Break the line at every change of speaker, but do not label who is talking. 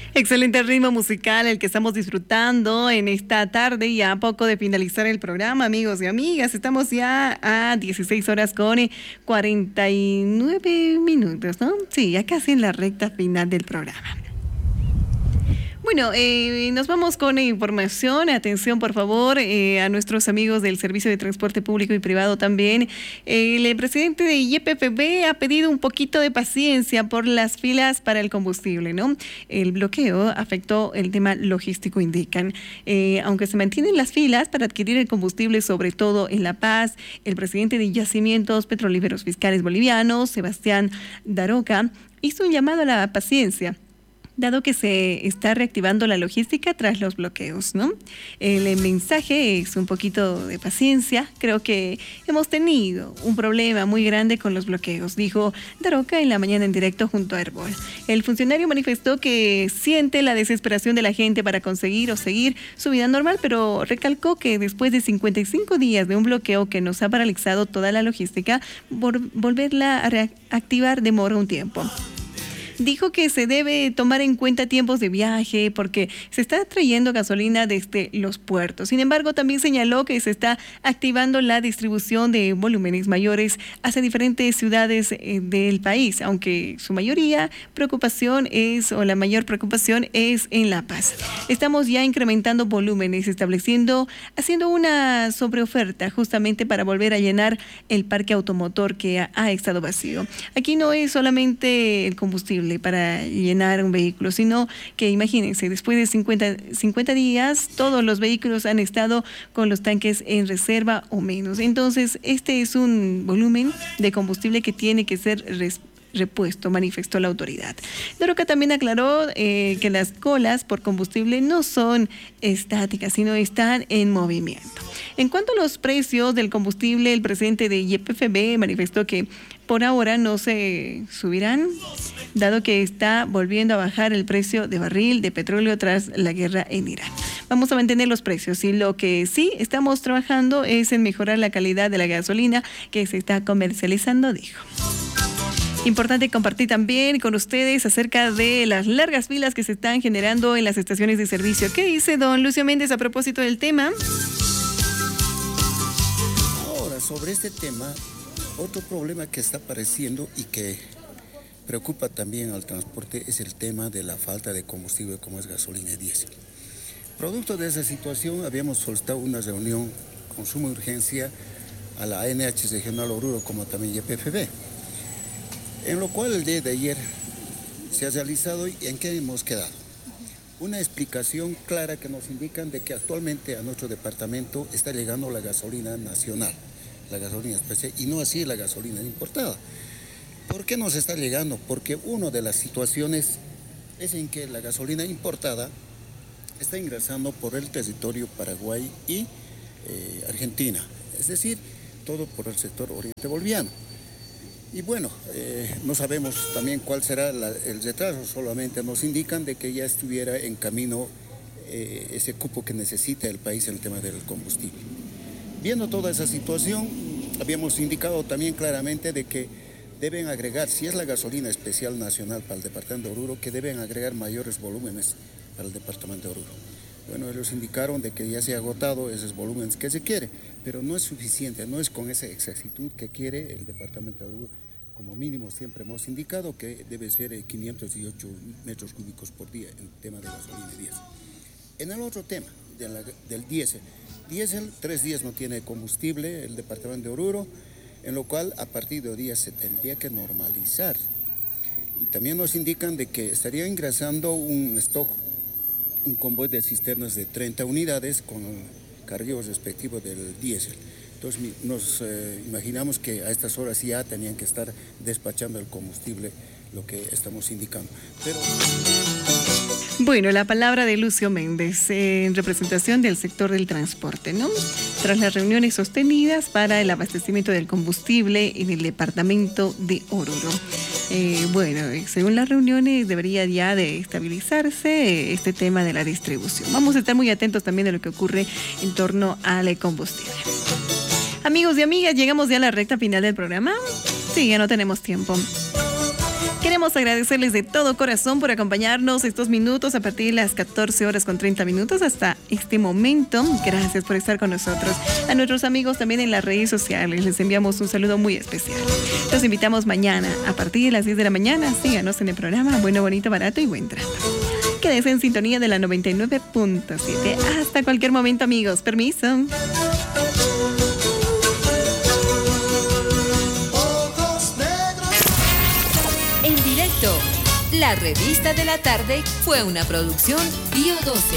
Excelente ritmo musical el que estamos disfrutando en esta tarde, ya a poco de finalizar el programa, amigos y amigas. Estamos ya a 16 horas con 49 minutos, ¿no? Sí, ya casi en la recta final del programa. Bueno, nos vamos con información. Atención, por favor, a nuestros amigos del Servicio de Transporte Público y Privado también. El presidente de YPFB ha pedido un poquito de paciencia por las filas para el combustible, ¿no? El bloqueo afectó el tema logístico, indican. Aunque se mantienen las filas para adquirir el combustible, sobre todo en La Paz, el presidente de Yacimientos Petrolíferos Fiscales Bolivianos, Sebastián Daroca, hizo un llamado a la paciencia, dado que se está reactivando la logística tras los bloqueos, ¿no? El mensaje es un poquito de paciencia. Creo que hemos tenido un problema muy grande con los bloqueos, dijo Daroca en la mañana en directo junto a Herbol. El funcionario manifestó que siente la desesperación de la gente para conseguir o seguir su vida normal, pero recalcó que después de 55 días de un bloqueo que nos ha paralizado toda la logística, volverla a reactivar demora un tiempo. Dijo que se debe tomar en cuenta tiempos de viaje porque se está trayendo gasolina desde los puertos. Sin embargo, también señaló que se está activando la distribución de volúmenes mayores hacia diferentes ciudades del país, aunque su mayor preocupación es en La Paz. Estamos ya incrementando volúmenes, haciendo una sobreoferta justamente para volver a llenar el parque automotor que ha estado vacío. Aquí no es solamente el combustible para llenar un vehículo, sino que imagínense, después de 50 días, todos los vehículos han estado con los tanques en reserva o menos. Entonces, este es un volumen de combustible que tiene que ser repuesto, manifestó la autoridad. Daroca también aclaró que las colas por combustible no son estáticas, sino están en movimiento. En cuanto a los precios del combustible, el presidente de YPFB manifestó que por ahora no se subirán, dado que está volviendo a bajar el precio de barril de petróleo tras la guerra en Irán. Vamos a mantener los precios y lo que sí estamos trabajando es en mejorar la calidad de la gasolina que se está comercializando, dijo. Importante compartir también con ustedes acerca de las largas filas que se están generando en las estaciones de servicio. ¿Qué dice don Lucio Méndez a propósito del tema?
Ahora, sobre este tema, otro problema que está apareciendo y que preocupa también al transporte es el tema de la falta de combustible como es gasolina y diésel. Producto de esa situación, habíamos solicitado una reunión con suma urgencia a la ANH Regional Oruro como también YPFB, en lo cual el día de ayer se ha realizado y en qué hemos quedado. Una explicación clara que nos indican de que actualmente a nuestro departamento está llegando la gasolina nacional, la gasolina especial, y no así la gasolina importada. ¿Por qué nos está llegando? Porque una de las situaciones es en que la gasolina importada está ingresando por el territorio Paraguay y Argentina, es decir, todo por el sector oriente boliviano. Y bueno, no sabemos también cuál será el retraso, solamente nos indican de que ya estuviera en camino ese cupo que necesita el país en el tema del combustible. Viendo toda esa situación, habíamos indicado también claramente de que deben agregar, si es la gasolina especial nacional para el departamento de Oruro, que deben agregar mayores volúmenes para el departamento de Oruro. Bueno, ellos indicaron de que ya se ha agotado esos volúmenes que se quiere, pero no es suficiente, no es con esa exactitud que quiere el departamento de Oruro. Como mínimo siempre hemos indicado que debe ser 518 metros cúbicos por día en el tema de gasolina y diésel. En el otro tema del diésel, 3 días no tiene combustible el departamento de Oruro, en lo cual a partir de hoy día se tendría que normalizar. Y también nos indican de que estaría ingresando un convoy de cisternas de 30 unidades con cargos respectivos del diésel. Entonces nos imaginamos que a estas horas ya tenían que estar despachando el combustible, lo que estamos indicando.
Bueno, la palabra de Lucio Méndez en representación del sector del transporte, ¿no? Tras las reuniones sostenidas para el abastecimiento del combustible en el departamento de Oruro. Bueno, según las reuniones debería ya de estabilizarse este tema de la distribución. Vamos a estar muy atentos también de lo que ocurre en torno al combustible. Amigos y amigas, llegamos ya a la recta final del programa. Sí, ya no tenemos tiempo. ¿Qué Queremos agradecerles de todo corazón por acompañarnos estos minutos a partir de las 14:30 hasta este momento. Gracias por estar con nosotros. A nuestros amigos también en las redes sociales les enviamos un saludo muy especial. Los invitamos mañana a partir de las 10 de la mañana. Síganos en el programa Bueno, Bonito, Barato y Buen Trato. Quédense en sintonía de la 99.7. Hasta cualquier momento, amigos. Permiso.
En directo, la revista de la tarde fue una producción Bio 12.